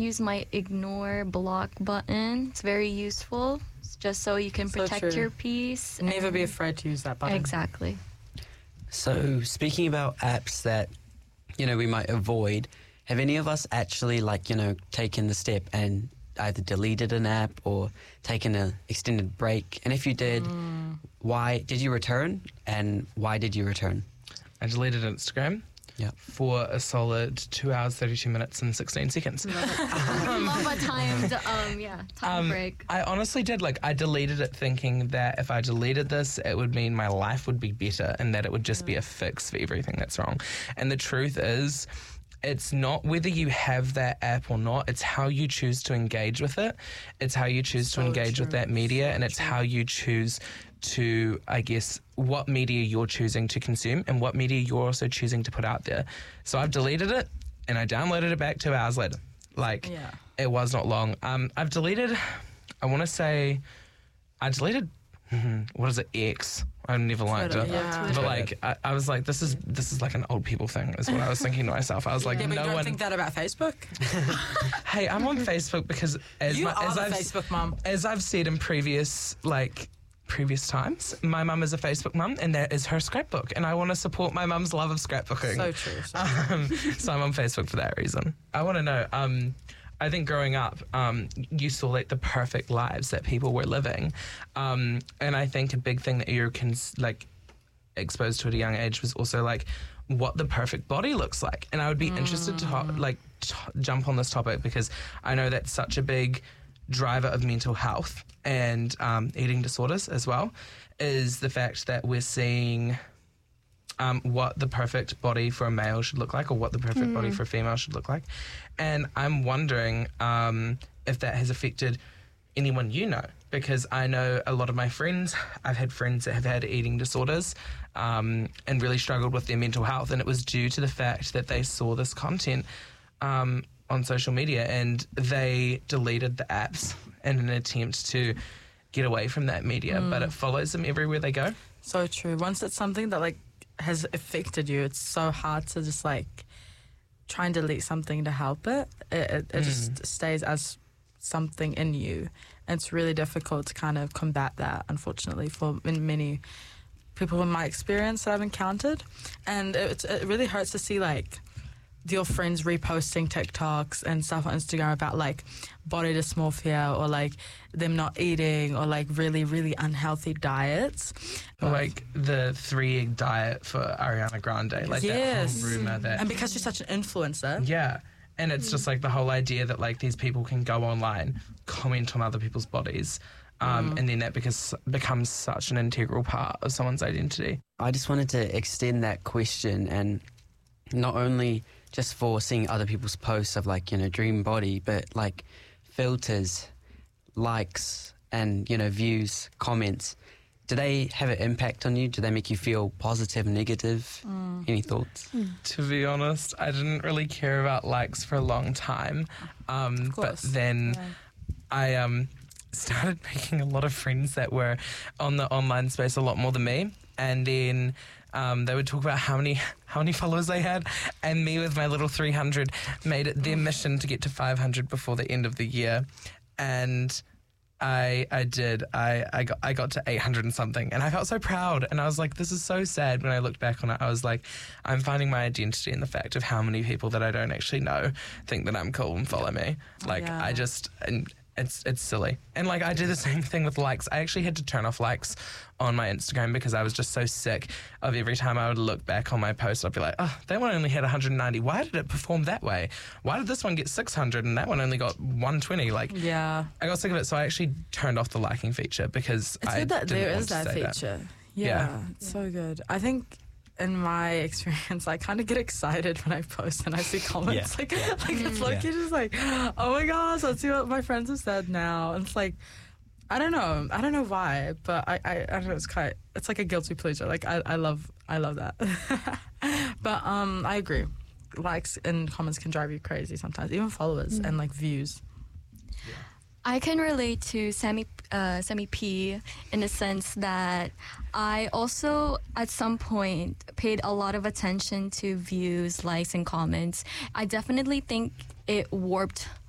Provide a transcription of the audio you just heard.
use my ignore block button. It's very useful. It's just so you can protect your peace. Never be afraid to use that button. Exactly. So speaking about apps that, we might avoid, have any of us actually taken the step and either deleted an app or taken an extended break? And if you did, why did you return, and why did you return? I deleted Instagram for a solid 2 hours, 32 minutes and 16 seconds. Love a timed, time break. I honestly did. I deleted it thinking that if I deleted this, it would mean my life would be better and that it would just be a fix for everything that's wrong. And the truth is, it's not whether you have that app or not, it's how you choose to engage with it. It's how you choose to engage with that media, and it's how you choose to, I guess, what media you're choosing to consume and what media you're also choosing to put out there. So I've deleted it and I downloaded it back 2 hours later. It was not long. I've deleted, what is it, X? I never liked it. Yeah. But I was like, this is like an old people thing, is what I was thinking to myself. I was like, but no don't one think that about Facebook. Hey, I'm on Facebook because Facebook mum. As I've said in previous times, my mum is a Facebook mum, and that is her scrapbook, and I want to support my mum's love of scrapbooking. So true. So I'm on Facebook for that reason. I want to know. I think growing up, you saw the perfect lives that people were living, and I think a big thing that you're exposed to at a young age was also what the perfect body looks like. And I would be interested to jump on this topic because I know that's such a big driver of mental health and eating disorders as well, is the fact that we're seeing what the perfect body for a male should look like or what the perfect body for a female should look like. And I'm wondering if that has affected anyone you know, because I know a lot of my friends, I've had friends that have had eating disorders and really struggled with their mental health, and it was due to the fact that they saw this content on social media and they deleted the apps in an attempt to get away from that media, but it follows them everywhere they go. So true. Once it's something that has affected you, it's so hard to just try and delete something to help it. It just stays as something in you. And it's really difficult to kind of combat that, unfortunately, for many people in my experience that I've encountered. And it really hurts to see your friends reposting TikToks and stuff on Instagram about body dysmorphia or them not eating or really, really unhealthy diets. The 3-egg diet for Ariana Grande. That whole rumor that... And because she's such an influencer. Yeah. And it's just the whole idea that these people can go online, comment on other people's bodies, and then that becomes such an integral part of someone's identity. I just wanted to extend that question, and not only just for seeing other people's posts of dream body, but filters, likes, and views, comments. Do they have an impact on you? Do they make you feel positive, negative? Any thoughts? To be honest, I didn't really care about likes for a long time. But then I started making a lot of friends that were on the online space a lot more than me. And then they would talk about how many followers they had, and me with my little 300 made it their mission to get to 500 before the end of the year. And I did. I got to 800 and something, and I felt so proud. And I was like, this is so sad. When I looked back on it, I was like, I'm finding my identity in the fact of how many people that I don't actually know think that I'm cool and follow me. I just... It's silly. And I do the same thing with likes. I actually had to turn off likes on my Instagram because I was just so sick of every time I would look back on my post, I'd be like, oh, that one only had 190. Why did it perform that way? Why did this one get 600 and that one only got 120? I got sick of it, so I actually turned off the liking feature because it's good that there is that feature. Yeah, it's so good. I think in my experience, I kind of get excited when I post and I see comments. It's you're just oh my gosh, let's see what my friends have said now. And it's I don't know why, but I don't know, it's like a guilty pleasure. I love that. But I agree. Likes and comments can drive you crazy sometimes, even followers and views. I can relate to Sammy P in the sense that I also, at some point, paid a lot of attention to views, likes, and comments. I definitely think it warped